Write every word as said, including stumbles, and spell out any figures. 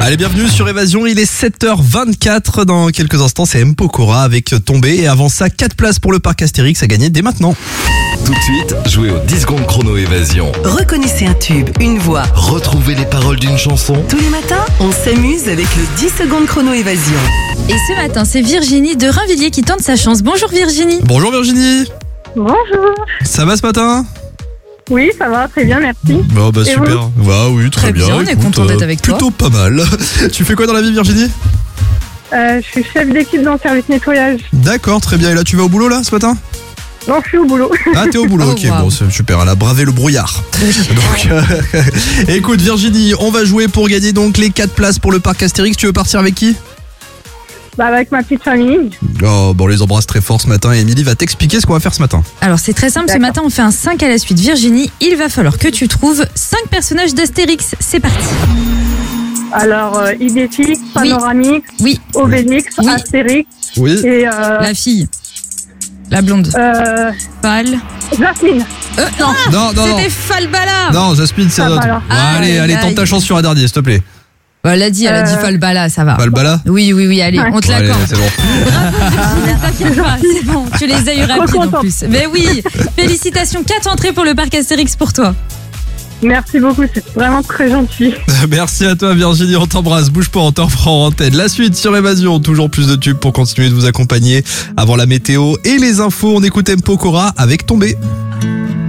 Allez, bienvenue sur Évasion, il est sept heures vingt-quatre. Dans quelques instants, c'est M. Pokora avec Tombé. Et avant ça, quatre places pour le parc Astérix à gagner dès maintenant. Tout de suite, jouez aux dix secondes chrono Évasion. Reconnaissez un tube, une voix. Retrouvez les paroles d'une chanson. Tous les matins, on s'amuse avec le dix secondes chrono Évasion. Et ce matin, c'est Virginie de Rainvilliers qui tente sa chance. Bonjour Virginie. Bonjour Virginie. Bonjour. Ça va ce matin? Oui, ça va, très bien, merci. Bon bah Et super. Bah oui, très, Très bien, on est Écoute, content d'être avec toi. Plutôt pas mal. Tu fais quoi dans la vie Virginie? Euh, je suis chef d'équipe dans le service nettoyage. D'accord, très bien. Et là, tu vas au boulot là ce matin? Non, je suis au boulot. Ah, t'es au boulot, Oh, ok, wow. bon, c'est super, elle a bravé le brouillard. Donc, euh, écoute Virginie, on va jouer pour gagner donc les quatre places pour le parc Astérix. Tu veux partir avec qui? Bah, avec ma petite famille. Oh, bon, on les embrasse très fort ce matin et Émilie va t'expliquer ce qu'on va faire ce matin. Alors c'est très simple, ce D'accord. matin on fait un cinq à la suite. Virginie, il va falloir que tu trouves cinq personnages d'Astérix. C'est parti. Alors, euh, Idéfix, Panoramix, Oui, Obélix, Oui. Astérix Oui. et euh, la fille. La blonde. euh, Pâle. Jasmine. Euh, non, Non, non, non. c'était Falbala. Non, Jasmine, c'est Ah, un autre. voilà. Bon, allez, Aïe, allez, aïe. tente ta chance sur un dernier, s'il te plaît. Bah, elle a dit, elle a dit Euh. Falbala, ça va. Pas le bala? Oui, oui, oui, allez, Ouais. on te Bon, allez, l'accorde. c'est bon. T'inquiète pas, c'est bon, tu les as eu Trop rapides en contente. plus. Mais oui, félicitations, quatre entrées pour le parc Astérix pour toi. Merci beaucoup, c'est vraiment très gentil. Merci à toi Virginie, on t'embrasse, bouge pas, on te reprend en antenne. La suite sur Évasion, toujours plus de tubes pour continuer de vous accompagner avant la météo et les infos. On écoute M. Pokora avec Tombé.